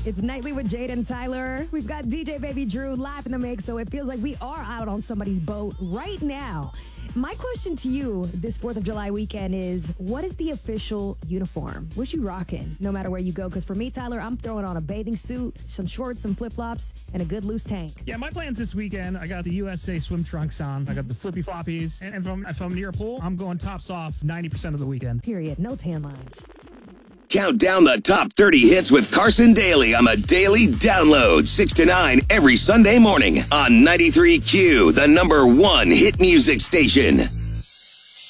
It's Nightly with Jade and Tyler. We've got DJ Baby Drew live in the mix, so it feels like we are out on somebody's boat right now. My question to you this 4th of July weekend is, what is the official uniform? What you rocking, no matter where you go? Because for me, Tyler, I'm throwing on a bathing suit, some shorts, some flip-flops, and a good loose tank. Yeah, my plans this weekend, I got the USA swim trunks on. I got the flippy floppies. And if I'm near a pool, I'm going tops off 90% of the weekend. Period. No tan lines. Count down the top 30 hits with Carson Daly on the Daily Download, 6 to 9 every Sunday morning on 93Q, the #1 hit music station.